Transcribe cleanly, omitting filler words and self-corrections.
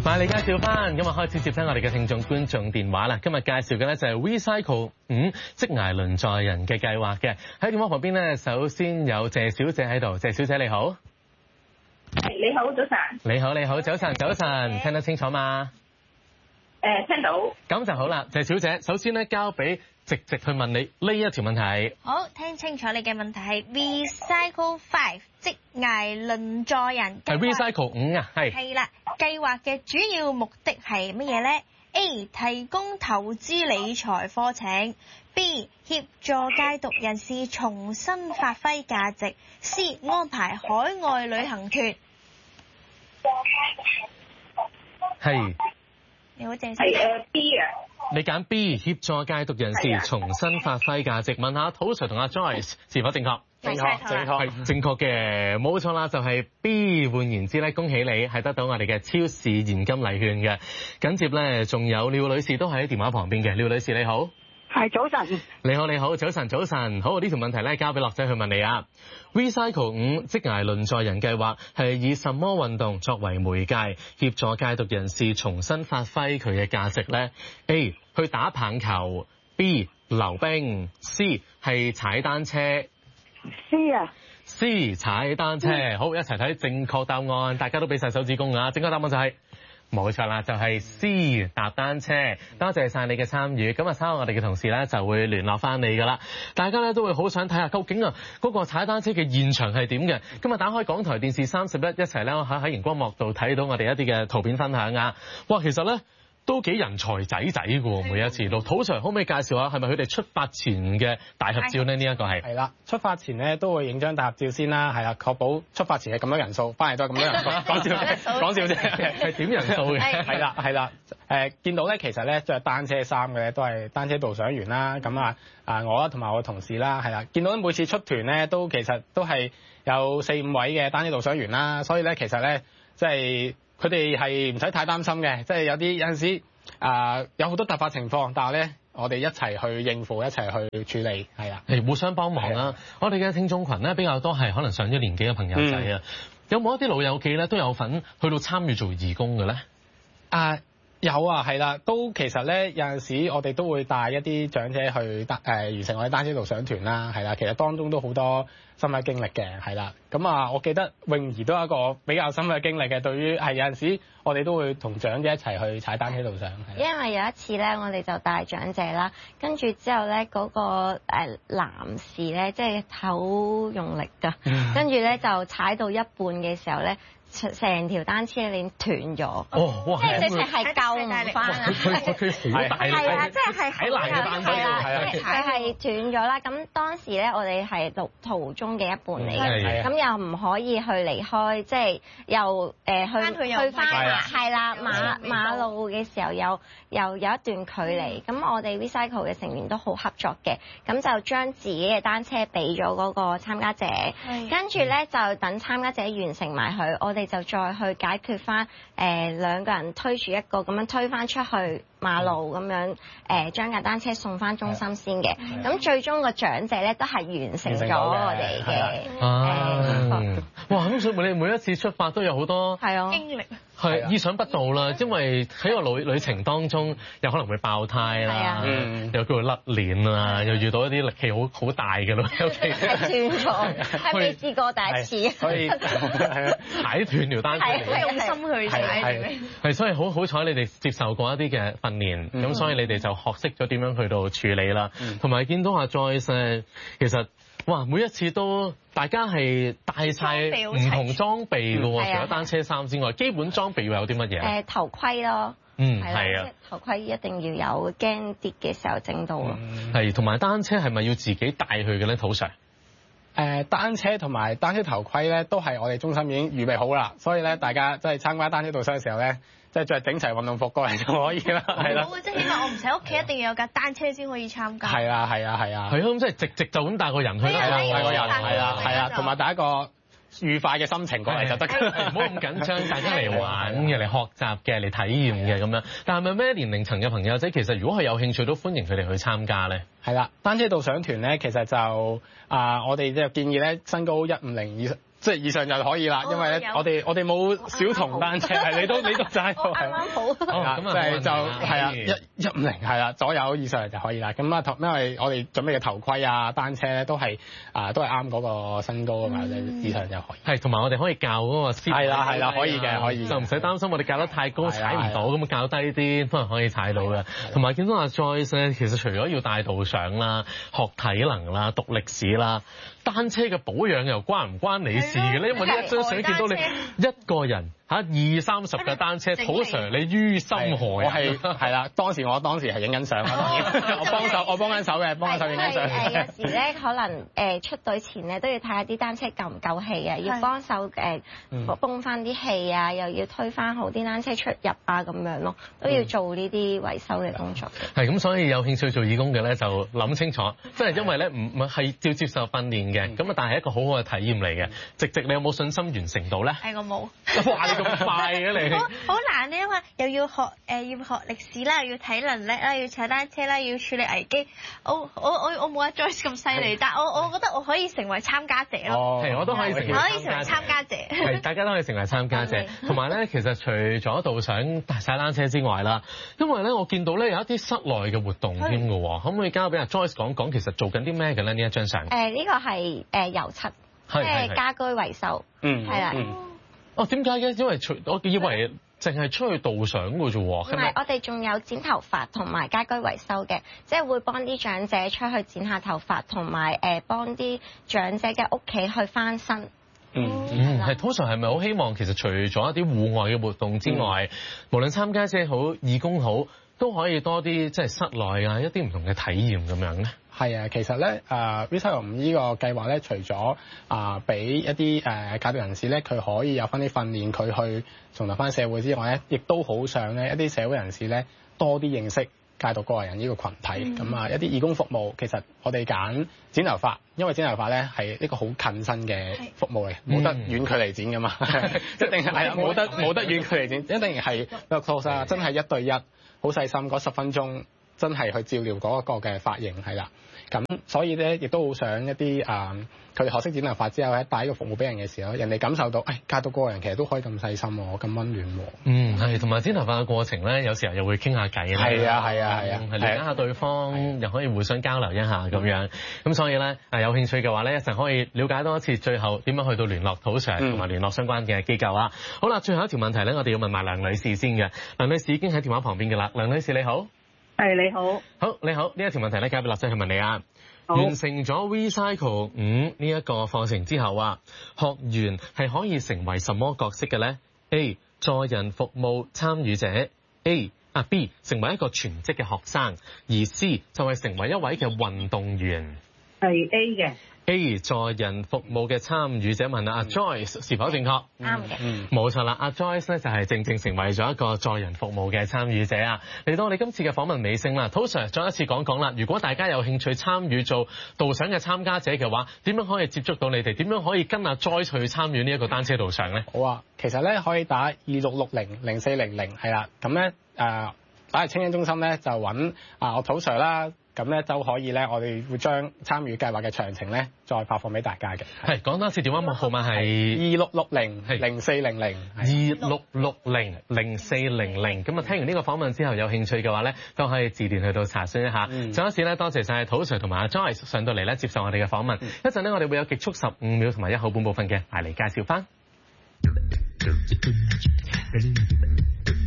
埋嚟介紹翻，今日開始接聽我哋嘅聽眾觀眾電話啦。今日介紹嘅咧就係 Recycle 5職涯輪載人嘅計劃嘅。喺電話旁邊咧，首先有謝小姐喺度。謝小姐你好。 你好，早晨。 你好，早晨，聽得清楚嗎？ 聽到。 咁就好啦，謝小姐，首先咧交俾直去問你呢一條問題。 好，聽清楚你嘅問題係 Recycle 5職涯輪載人。 係 Recycle 5啊，係。 係啦，計劃嘅主要目的係乜嘢呢？ A 提供投資理財課程 ，B 協助戒毒人士重新發揮價值 ，C 安排海外旅行團。 係。 你好，正係B 啊。 你揀 B 協助戒毒人士重新發揮價值，問下涂 Sir 同阿 Joyce 是否正確？ 正確係正確嘅，冇錯啦，就係 B。換言之咧，恭喜你係得到我哋嘅超市現金禮券嘅。緊接咧，仲有廖女士都喺電話旁邊嘅。廖女士你好。 係早晨。 你好，早晨。好，呢條問題咧交俾樂仔去問你啊。Recycle 5職涯輪載人計劃係以什麼運動作為媒介協助戒毒人士重新發揮佢嘅價值咧 ？A 去打棒球 ，B 溜冰 ，C 係踩單車。 C 啊。 C 踩單車。好，一齊睇正確答案，大家都俾晒手指公啊！正確答案就係。冇錯啦，就係 C 搭單車。多謝晒你嘅參與。咁啊，稍後我哋嘅同事咧就會聯絡翻你噶啦。大家咧都會好想睇下究竟啊嗰個踩單車嘅現場係點嘅。今日打開港台電視31，一齊咧喺熒光幕度睇到我哋一啲嘅圖片分享啊！哇，其實咧都幾人才仔仔嘅喎，每一次都。涂 Sir 可唔可以介紹下係咪佢哋出發前嘅大合照呢？呢一個係啦，出發前咧都會影張大合照先啦，係啦，確保出發前係咁多人數，翻嚟都係咁多人數。講笑啫，係點人數嘅？係啦，見到咧其實咧着單車衫嘅咧都係單車導賞員啦，咁我啦同埋我同事啦，係啦，見到每次出團咧都其實都係有4-5位嘅單車導賞員啦，所以咧其實咧即係。佢哋係唔使太擔心嘅，即係有陣時有好多突發情況，但係咧我哋一齊去應付，一齊去處理，係啊， 互相幫忙啦。我哋嘅聽眾群咧比較多係可能上咗年紀嘅朋友仔啊，有冇一啲老友記咧都有份去到參與做義工嘅咧？ 有啊，係啦，都其實咧有陣時我哋都會帶一啲長者去完成我哋單車導賞團啦，係啦，其實當中都好多深刻經歷嘅，係啦，咁我記得泳兒都有一個比較深刻嘅經歷嘅，對於係有陣時我哋都會同長者一齊去踩單車導賞。 因為有一次咧，我哋就帶長者啦，跟住之後咧嗰個男士咧即係好用力㗎，跟住咧就踩到一半嘅時候咧。成條單車鏈斷咗，即係直情係救唔翻啊！ 佢好大力， 係啊，即係喺爛嘅單車度， 佢係斷咗啦。咁當時咧，我哋係途中嘅一半嚟嘅，咁又唔可以去離開，即係又去翻係啦馬路嘅時候又有一段距離。咁我哋 Recycle 嘅成員都好合作嘅，咁就將自己嘅單車俾咗嗰個參加者，跟住咧就等參加者完成埋佢，我哋就再去解決翻兩個人推住一個咁樣推翻出去馬路咁樣將架單車送翻中心先嘅。咁最終個長者咧都係完成咗我哋嘅哇！咁所以你每一次出發都有好多經歷， 係意想不到啦，因為喺個旅程當中有可能會爆胎啦，又叫做甩鏈啦，又遇到一啲力氣好大嘅咯，尤其斷咗，係未試過第一次， 所以踩斷條單車， 好用心去踩。 係，所以好彩你哋接受過一啲嘅訓練，咁所以你哋就學識咗點樣去到處理啦，同埋見到阿 Joyce 其實。哇！每一次都大家係帶晒唔同裝備嘅喎，除咗單車衫之外，基本裝備要有啲乜嘢？ 頭盔咯， 係啊， 頭盔一定要有，驚跌嘅時候整到咯。 係，同埋單車係咪要自己帶去嘅咧？涂 Sir？ 單車同埋單車頭盔咧，都係我哋中心已經預備好啦，所以咧大家即係參加單車導賞嘅時候咧。即係着整齊運動服過嚟就可以啦，係啦。 即係起碼我唔使屋企一定要有架單車先可以參加。 係啊，咁即係直就咁帶個人去啦， 帶個人係啦，同埋帶一個愉快嘅心情過嚟就得㗎， 唔好咁緊張，大家嚟玩嘅、嚟學習嘅、嚟體驗嘅咁樣。但係咪咩年齡層嘅朋友仔其實如果係有興趣都歡迎佢哋去參加咧？ 係啦，單車導賞團咧，其實就我哋就建議咧身高150 即係以上就可以啦，因為咧我哋冇小童單車，係你都就喺度， 啱啱好。 即係就係啊150係啦，左右以上就可以啦。咁啊，因為我哋準備嘅頭盔啊、單車咧都係啱嗰個身高啊嘛，以上就可以。 係，同埋我哋可以教嗰個係啦，可以嘅，可以。 就唔使擔心我哋教得太高踩唔到，咁教低啲都係可以踩到嘅。同埋見到阿 Joyce 咧，其實除咗要帶導賞啦、學體能啦、讀歷史啦，單車嘅保養又關唔關你事嘅咧？因為呢一張相見到你一個人20-30架單車，土 Sir 你於心何？ 我係啦，當時係影緊相啦，當然我幫緊手嘅，幫緊手影緊相。 有時咧可能出隊前咧都要睇下啲單車夠唔夠氣啊，要幫手泵翻啲氣啊，又要推翻好啲單車出入啊咁樣咯，都要做呢啲維修嘅工作。 係咁，所以有興趣做義工嘅咧就諗清楚，即係因為咧唔係要接受訓練嘅，咁但係一個好好嘅體驗嚟嘅。直直你有冇信心完成到咧？ 我冇。 哇！你咁快嘅你？ 好難咧，因為又要學歷史啦，又要睇能力啦，要踩單車啦，要處理危機。我冇阿 Joyce 咁犀利，但我覺得我可以成為參加者咯。 係，我都可以成為參加者。 係，大家都可以成為參加者。同埋咧，其實除咗導賞踩單車之外啦，因為咧我見到咧有一啲室內嘅活動添嘅喎，可唔可以交俾阿 Joyce 講講其實做緊啲咩嘅咧？呢一張相。 呢個係油漆，即係家居維修。係啦。 哦，點解嘅？因為我以為淨係出去導賞嘅啫喎。唔係，我哋仲有剪頭髮同埋家居維修嘅，即係會幫啲長者出去剪下頭髮，同埋幫啲長者嘅屋企去翻新。 係，通常係咪好希望其實除咗一啲戶外嘅活動之外，無論參加者好、義工好，都可以多啲即係室內啊一啲唔同嘅體驗咁樣咧？ 係啊，其實咧Recycle5呢個計劃咧，除咗俾一啲戒毒人士咧，佢可以有翻啲訓練，佢去重投翻社會之外咧，亦都好想咧一啲社會人士咧多啲認識戒毒過來人呢個群體。咁一啲義工服務，其實我哋揀剪頭髮，因為剪頭髮咧係一個好近身嘅服務嚟，冇得遠距離剪噶嘛，一定係冇得遠距離剪，一定係個 close 啊，真係1對1，好細心嗰10分鐘，真係去照料嗰個嘅髮型係啦。咁所以咧，亦都好想一啲佢哋學識剪頭髮之後咧，帶呢個服務俾人嘅時候，人哋感受到，戒毒過來人其實都可以咁細心喎，咁溫暖喎。 係，同埋剪頭髮嘅過程咧，有時候又會傾下偈啦。係啊，了解下對方，又可以互相交流一下咁樣。咁所以咧，有興趣嘅話咧，一陣可以了解多一次，最後點樣去到聯絡土 Sir 同埋聯絡相關嘅機構啊。好啦，最後一條問題咧，我哋要問埋梁女士先嘅。梁女士已經喺電話旁邊嘅啦。梁女士你好。 係，你好。 好，你好。呢一條問題咧，交俾立仔去問你啊。完成咗 Recycle5呢一個課程之後啊，學員係可以成為什麼角色嘅咧 ？A. 助人服務參與者 B. 成為一個全職嘅學生，而 C. 就係成為一位嘅運動員。 係 A 嘅。 A 助人服務嘅參與者問阿 Joyce 是否正確？ 啱嘅。 冇錯啦，阿 Joyce 咧就係正成為咗一個助人服務嘅參與者啊！嚟到我哋今次嘅訪問尾聲啦，土 Sir 再一次講講啦，如果大家有興趣參與做導賞嘅參加者嘅話，點樣可以接觸到你哋？點樣可以跟阿 Joyce 去參與呢一個單車導賞咧？ 好啊，其實咧可以打26600400係啦，咁咧打嚟青年中心咧就揾我土 Sir 啦。咁咧就可以咧，我哋會將參與計劃嘅詳情咧，再發放俾大家嘅。 係，講多次電話號碼係 26600400。 26600400。咁啊，聽完呢個訪問之後，有興趣嘅話咧，都可以致電去到查詢一下。再一次咧，多謝晒土 Sir 同埋阿 Joyce 上到嚟咧接受我哋嘅訪問。一陣咧，我哋會有極速15秒同埋1號半部分嘅嚟介紹翻。